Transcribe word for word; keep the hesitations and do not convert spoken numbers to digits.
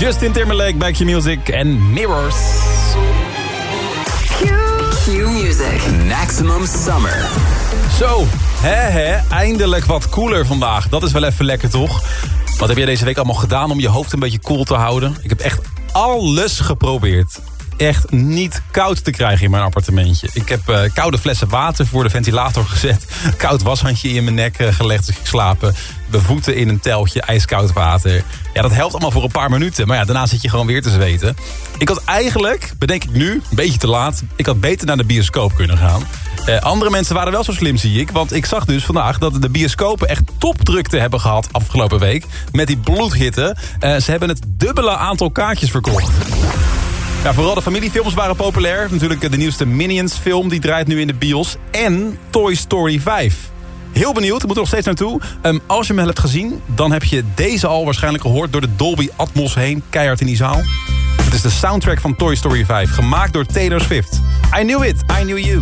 Justin Timberlake, Back Your Music en Mirrors. Q Music. Maximum Summer. Zo, hè hè, eindelijk wat koeler vandaag. Dat is wel even lekker, toch? Wat heb jij deze week allemaal gedaan om je hoofd een beetje koel te houden? Ik heb echt alles geprobeerd. Echt niet koud te krijgen in mijn appartementje. Ik heb uh, koude flessen water voor de ventilator gezet. Koud washandje in mijn nek uh, gelegd als ik slapen. Mijn voeten in een teltje, ijskoud water. Ja, dat helpt allemaal voor een paar minuten. Maar ja, daarna zit je gewoon weer te zweten. Ik had eigenlijk, bedenk ik nu, een beetje te laat... ik had beter naar de bioscoop kunnen gaan. Uh, andere mensen waren wel zo slim, zie ik. Want ik zag dus vandaag dat de bioscopen echt topdrukte hebben gehad afgelopen week. Met die bloedhitte. Uh, ze hebben het dubbele aantal kaartjes verkocht. Ja, vooral de familiefilms waren populair. Natuurlijk de nieuwste Minions film, die draait nu in de bios. En Toy Story vijf. Heel benieuwd, ik moet er nog steeds naartoe. Um, als je me hebt gezien, dan heb je deze al waarschijnlijk gehoord... door de Dolby Atmos heen, keihard in die zaal. Het is de soundtrack van Toy Story vijf, gemaakt door Taylor Swift. I knew it, I knew you.